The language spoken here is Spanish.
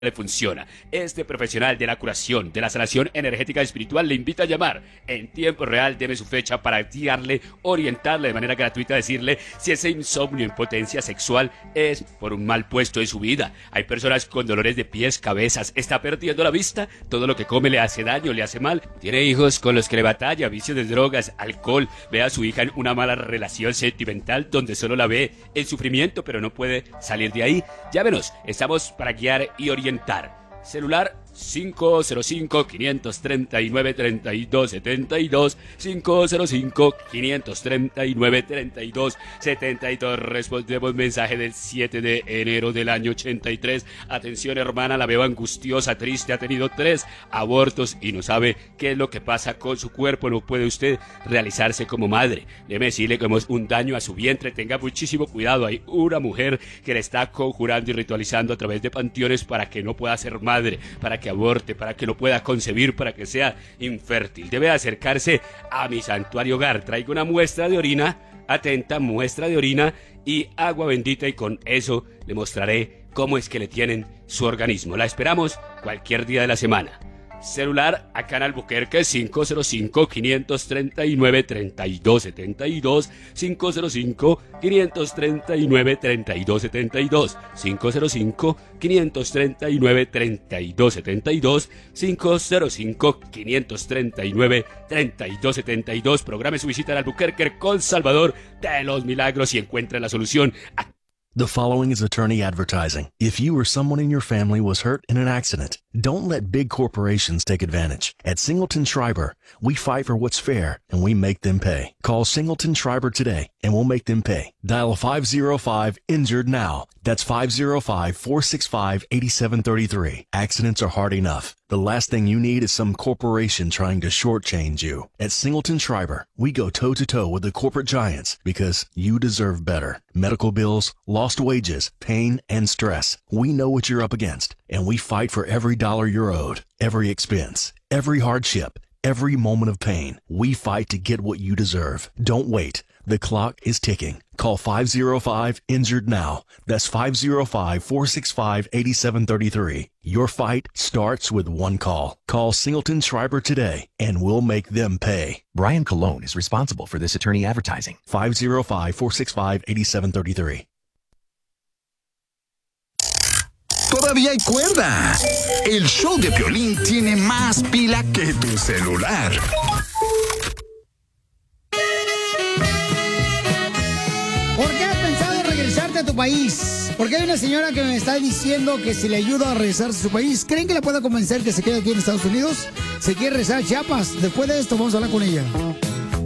le funciona. Este profesional de la curación, de la sanación energética y espiritual le invita a llamar en tiempo real. Deme su fecha para guiarle, orientarle de manera gratuita, decirle si ese insomnio, impotencia sexual es por un mal puesto en su vida. Hay personas con dolores de pies, cabezas, está perdiendo la vista, todo lo que come le hace daño, le hace mal. Tiene hijos con los que le batalla, vicios de drogas, alcohol, ve a su hija en una mala relación sentimental donde solo la ve en sufrimiento pero no puede salir de ahí. Llámenos, estamos para guiar y orientar. Celular 505-539-3272, 505-539-3272. Respondemos mensaje del 7 de enero del año 83. Atención, hermana, la veo angustiosa, triste, ha tenido 3 abortos y no sabe qué es lo que pasa con su cuerpo. No puede usted realizarse como madre. Déjeme decirle que es un daño a su vientre. Tenga muchísimo cuidado. Hay una mujer que le está conjurando y ritualizando a través de panteones para que no pueda ser madre, para que aborte, para que no pueda concebir, para que sea infértil. Debe acercarse a mi santuario hogar. Traigo una muestra de orina, atenta, muestra de orina y agua bendita, y con eso le mostraré cómo es que le tienen su organismo. La esperamos cualquier día de la semana. Celular acá en Albuquerque 505-539-3272, 505-539-3272, 505-539-3272, 505-539-3272. Programe su visita en Albuquerque con Salvador de los Milagros y encuentre la solución. The following is attorney advertising. If you or someone in your family was hurt in an accident, don't let big corporations take advantage. At Singleton Schreiber, we fight for what's fair and we make them pay. Call Singleton Schreiber today and we'll make them pay. Dial 505-INJURED now. That's 505-465-8733. Accidents are hard enough. The last thing you need is some corporation trying to shortchange you. At Singleton Schreiber, we go toe-to-toe with the corporate giants because you deserve better. Medical bills, lost wages, pain, and stress. We know what you're up against, and we fight for every dollar you're owed, every expense, every hardship, every moment of pain. We fight to get what you deserve. Don't wait. The clock is ticking. Call 505-INJURED now. That's 505-465-8733. Your fight starts with one call. Call Singleton Schreiber today, and we'll make them pay. Brian Colon is responsible for this attorney advertising. 505-465-8733. Todavía hay cuerda. El show de Piolín tiene más pila que tu celular. ¿Por qué has pensado regresarte a tu país? Porque hay una señora que me está diciendo que si le ayudo a regresarse a su país, ¿creen que la pueda convencer que se quede aquí en Estados Unidos? Se quiere regresar a Chiapas. Después de esto vamos a hablar con ella.